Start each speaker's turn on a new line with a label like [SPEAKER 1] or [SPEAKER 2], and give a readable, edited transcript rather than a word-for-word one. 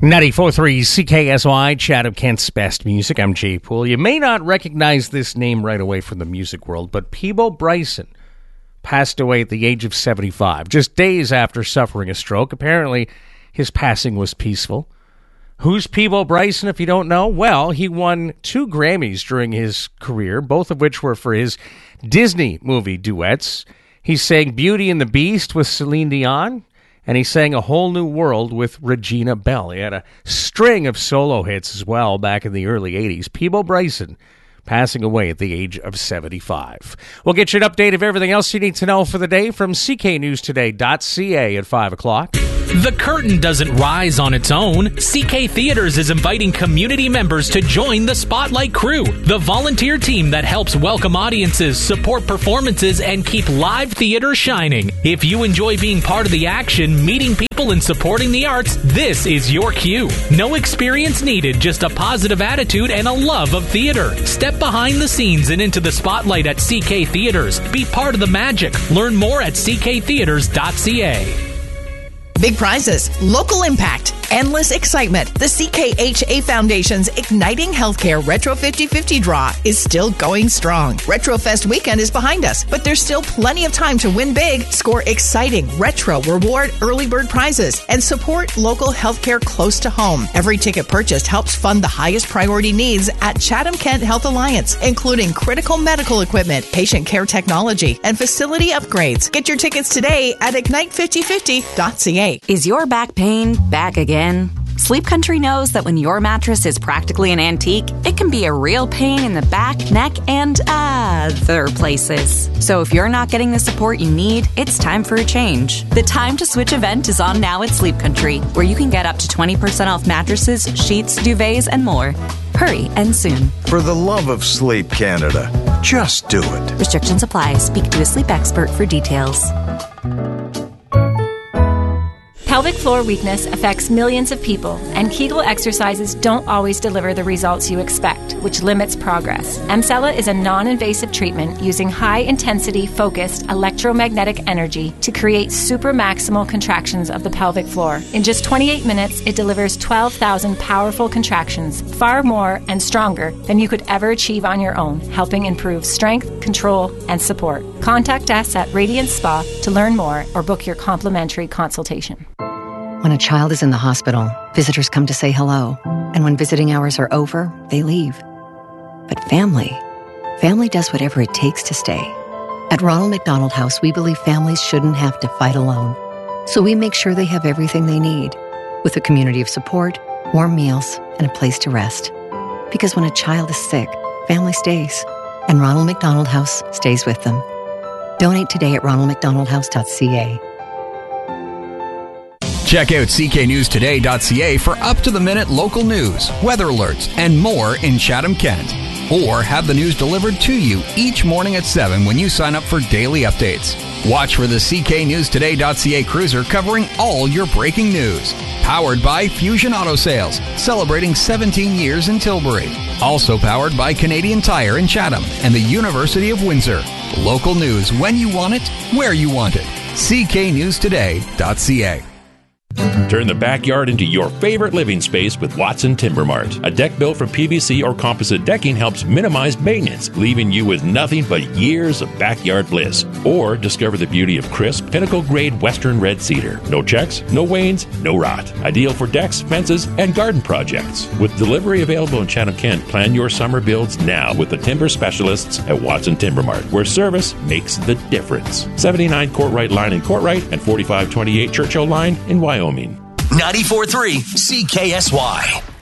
[SPEAKER 1] 94.3 CKSY, Chatham-Kent's best music. I'm Jay Poole. You may not recognize this name right away from the music world, but Peabo Bryson passed away at the age of 75, just days after suffering a stroke. Apparently, his passing was peaceful. Who's Peabo Bryson, if you don't know? Well, he won 2 Grammys during his career, both of which were for his Disney movie duets. He sang Beauty and the Beast with Celine Dion, and he sang A Whole New World with Regina Bell. He had a string of solo hits as well back in the early 80s. Peabo Bryson passing away at the age of 75. We'll get you an update of everything else you need to know for the day from cknewstoday.ca at 5 o'clock.
[SPEAKER 2] The curtain doesn't rise on its own. CK Theaters is inviting community members to join the Spotlight Crew, the volunteer team that helps welcome audiences, support performances, and keep live theater shining. If you enjoy being part of the action, meeting people, and supporting the arts, this is your cue. No experience needed, just a positive attitude and a love of theater. Step behind the scenes and into the spotlight at CK Theaters. Be part of the magic. Learn more at cktheaters.ca.
[SPEAKER 3] Big prizes, local impact, endless excitement. The CKHA Foundation's Igniting Healthcare Retro 50/50 draw is still going strong. Retrofest weekend is behind us, but there's still plenty of time to win big, score exciting retro reward early bird prizes, and support local healthcare close to home. Every ticket purchased helps fund the highest priority needs at Chatham-Kent Health Alliance, including critical medical equipment, patient care technology, and facility upgrades. Get your tickets today at ignite5050.ca.
[SPEAKER 4] Is your back pain back again? Sleep Country knows that when your mattress is practically an antique, it can be a real pain in the back, neck, and other places. So if you're not getting the support you need, it's time for a change. The Time to Switch event is on now at Sleep Country, where you can get up to 20% off mattresses, sheets, duvets, and more. Hurry and soon.
[SPEAKER 5] For the love of Sleep Canada, just do it.
[SPEAKER 4] Restrictions apply. Speak to a sleep expert for details.
[SPEAKER 6] Pelvic floor weakness affects millions of people, and Kegel exercises don't always deliver the results you expect, which limits progress. Emsella is a non-invasive treatment using high-intensity, focused electromagnetic energy to create supramaximal contractions of the pelvic floor. In just 28 minutes, it delivers 12,000 powerful contractions, far more and stronger than you could ever achieve on your own, helping improve strength, control, and support. Contact us at Radiant Spa to learn more or book your complimentary consultation.
[SPEAKER 7] When a child is in the hospital, visitors come to say hello. And when visiting hours are over, they leave. But family does whatever it takes to stay. At Ronald McDonald House, we believe families shouldn't have to fight alone. So we make sure they have everything they need, with a community of support, warm meals, and a place to rest. Because when a child is sick, family stays. And Ronald McDonald House stays with them. Donate today at ronaldmcdonaldhouse.ca.
[SPEAKER 8] Check out cknewstoday.ca for up-to-the-minute local news, weather alerts, and more in Chatham-Kent. Or have the news delivered to you each morning at 7 when you sign up for daily updates. Watch for the cknewstoday.ca cruiser covering all your breaking news. Powered by Fusion Auto Sales, celebrating 17 years in Tilbury. Also powered by Canadian Tire in Chatham and the University of Windsor. Local news when you want it, where you want it. cknewstoday.ca.
[SPEAKER 9] Turn the backyard into your favorite living space with Watson Timber Mart. A deck built from PVC or composite decking helps minimize maintenance, leaving you with nothing but years of backyard bliss. Or discover the beauty of crisp, pinnacle-grade Western red cedar. No checks, no wanes, no rot. Ideal for decks, fences, and garden projects. With delivery available in Chatham-Kent, plan your summer builds now with the timber specialists at Watson Timber Mart, where service makes the difference. 79 Courtright Line in Courtright and 4528 Churchill Line in Wyoming.
[SPEAKER 10] 94.3 CKSY.